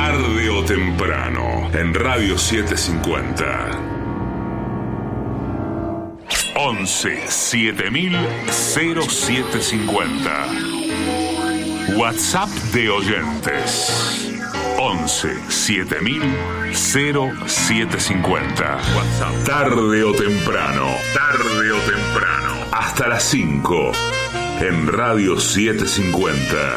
Tarde o temprano, en Radio 750. 11 7000 0750. WhatsApp de oyentes. 11 7000 0750. WhatsApp. Tarde o temprano. Tarde o temprano. Hasta las 5. En Radio 750.